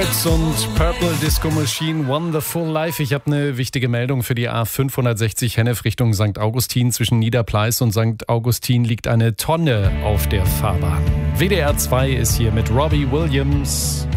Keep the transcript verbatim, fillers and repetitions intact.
Pirates und Purple Disco Machine, Wonderful Life. Ich habe eine wichtige Meldung für die A fünfhundertsechzig Hennef Richtung Sankt Augustin. Zwischen Niederpleis und Sankt Augustin liegt eine Tonne auf der Fahrbahn. W D R zwei ist hier mit Robbie Williams.